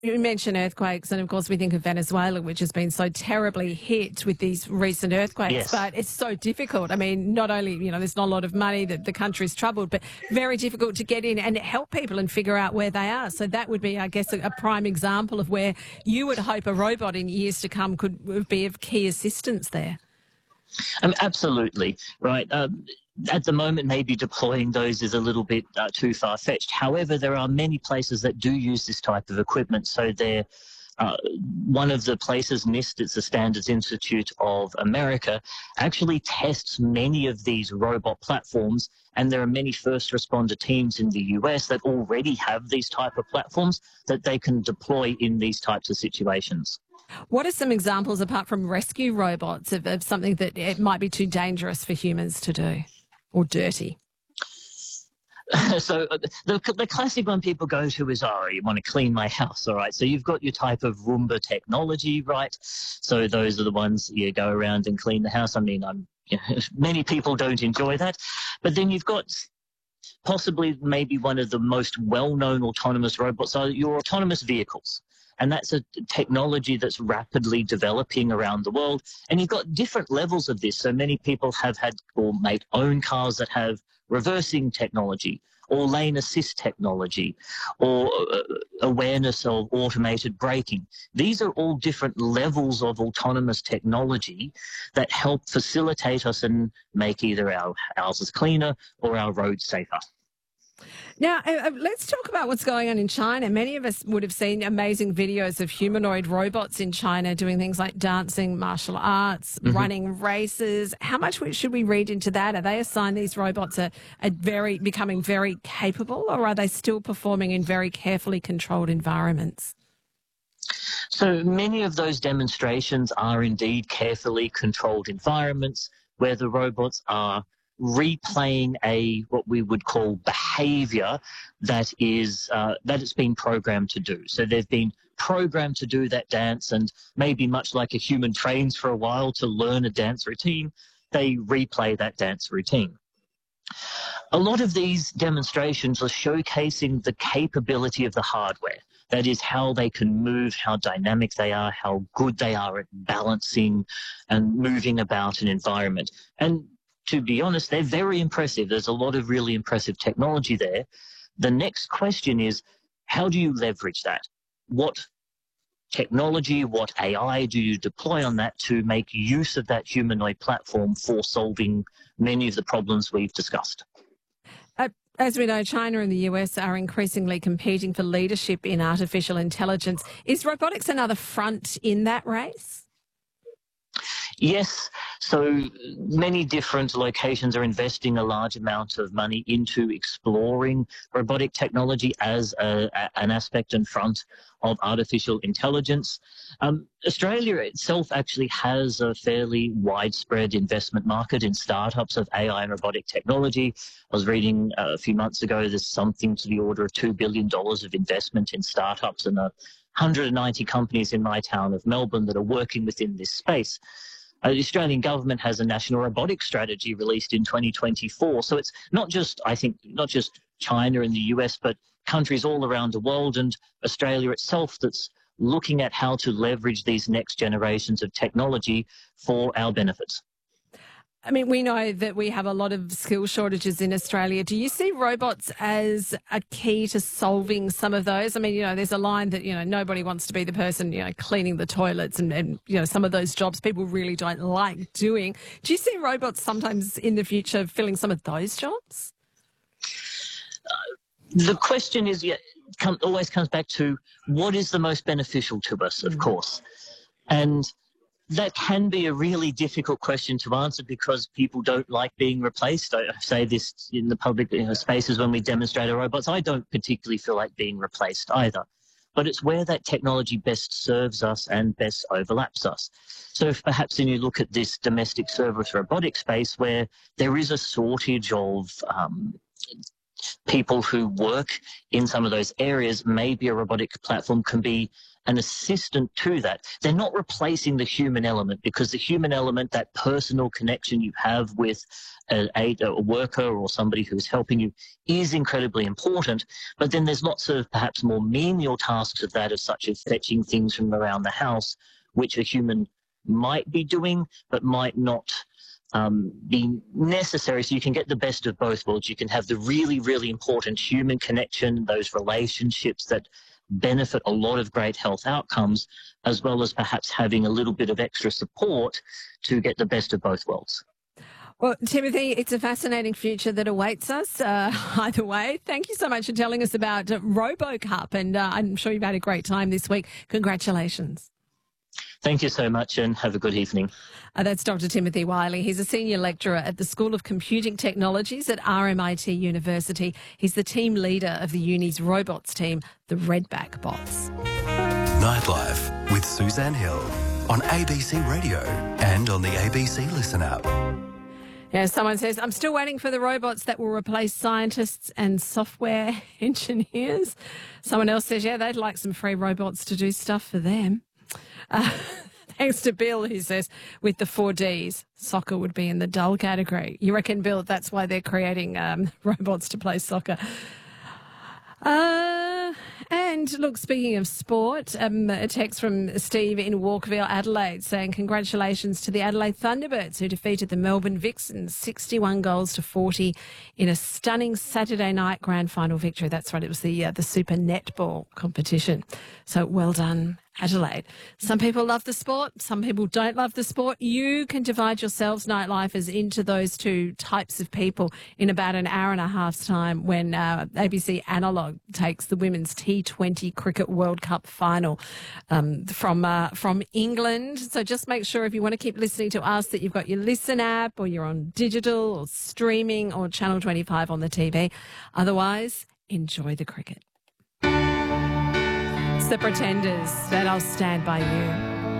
You mentioned earthquakes, and of course we think of Venezuela, which has been so terribly hit with these recent earthquakes, Yes. but it's so difficult. I mean, not only, there's not a lot of money, that the country's troubled, but very difficult to get in and help people and figure out where they are. So that would be, I guess, a prime example of where you would hope a robot in years to come could be of key assistance there. Absolutely, right. At the moment, maybe deploying those is a little bit too far-fetched. However, there are many places that do use this type of equipment. So they're one of the places, NIST, it's the Standards Institute of America, actually tests many of these robot platforms, and there are many first responder teams in the US that already have these type of platforms that they can deploy in these types of situations. What are some examples, apart from rescue robots, of something that it might be too dangerous for humans to do or dirty? So the classic one people go to is, you want to clean my house, all right? So you've got your type of Roomba technology, right? So those are the ones you go around and clean the house. I mean, many people don't enjoy that. But then you've got possibly maybe one of the most well-known autonomous robots are your autonomous vehicles. And that's a technology that's rapidly developing around the world. And you've got different levels of this. So many people have had or made own cars that have reversing technology or lane assist technology or awareness of automated braking. These are all different levels of autonomous technology that help facilitate us and make either our houses cleaner or our roads safer. Now, let's talk about what's going on in China. Many of us would have seen amazing videos of humanoid robots in China doing things like dancing, martial arts, running races. How much should we read into that? Are they a sign these robots are becoming very capable, or are they still performing in very carefully controlled environments? So many of those demonstrations are indeed carefully controlled environments where the robots are replaying what we would call behavior that it's been programmed to do. So they've been programmed to do that dance, and maybe much like a human trains for a while to learn a dance routine, they replay that dance routine. A lot of these demonstrations are showcasing the capability of the hardware. That is, how they can move, how dynamic they are, how good they are at balancing and moving about an environment. And to be honest, they're very impressive. There's a lot of really impressive technology there. The next question is, how do you leverage that? What technology, what AI do you deploy on that to make use of that humanoid platform for solving many of the problems we've discussed? As we know, China and the US are increasingly competing for leadership in artificial intelligence. Is robotics another front in that race? Yes, so many different locations are investing a large amount of money into exploring robotic technology as an aspect and front of artificial intelligence. Australia itself actually has a fairly widespread investment market in startups of AI and robotic technology. I was reading a few months ago there's something to the order of $2 billion of investment in startups, and 190 companies in my town of Melbourne that are working within this space. The Australian government has a national robotics strategy released in 2024. So it's not just China and the US, but countries all around the world and Australia itself that's looking at how to leverage these next generations of technology for our benefits. I mean, we know that we have a lot of skill shortages in Australia. Do you see robots as a key to solving some of those? I mean, there's a line that, nobody wants to be the person, cleaning the toilets and some of those jobs people really don't like doing. Do you see robots sometimes in the future filling some of those jobs? The question is, always comes back to what is the most beneficial to us, of course. And that can be a really difficult question to answer because people don't like being replaced. I say this in the public spaces when we demonstrate our robots. I don't particularly feel like being replaced either. But it's where that technology best serves us and best overlaps us. So if perhaps when you look at this domestic service robotic space where there is a shortage of people who work in some of those areas, maybe a robotic platform can be an assistant to that. They're not replacing the human element, because the human element, that personal connection you have with a worker or somebody who's helping you, is incredibly important. But then there's lots of perhaps more menial tasks of that, such as fetching things from around the house, which a human might be doing but might not be necessary. So you can get the best of both worlds. You can have the really, really important human connection, those relationships that benefit a lot of great health outcomes, as well as perhaps having a little bit of extra support to get the best of both worlds. Well, Timothy, it's a fascinating future that awaits us either way. Thank you so much for telling us about RoboCup, and I'm sure you've had a great time this week. Congratulations. Thank you so much, and have a good evening. That's Dr. Timothy Wiley. He's a senior lecturer at the School of Computing Technologies at RMIT University. He's the team leader of the uni's robots team, the Redback Bots. Nightlife with Suzanne Hill on ABC Radio and on the ABC Listen app. Yeah, someone says, I'm still waiting for the robots that will replace scientists and software engineers. Someone else says, yeah, they'd like some free robots to do stuff for them. Thanks to Bill, who says, with the 4Ds, soccer would be in the dull category. You reckon, Bill, that's why they're creating robots to play soccer? And look, speaking of sport, a text from Steve in Walkerville, Adelaide, saying congratulations to the Adelaide Thunderbirds, who defeated the Melbourne Vixens 61 goals to 40 in a stunning Saturday night grand final victory. That's right, it was the Super Netball competition. So well done, Adelaide. Some people love the sport, some people don't love the sport. You can divide yourselves, nightlifers, into those two types of people in about an hour and a half's time when ABC Analog takes the Women's T20 Cricket World Cup final from England. So just make sure, if you want to keep listening to us, that you've got your Listen app, or you're on digital or streaming or Channel 25 on the TV. Otherwise, enjoy the cricket. It's the Pretenders, that I'll Stand By You.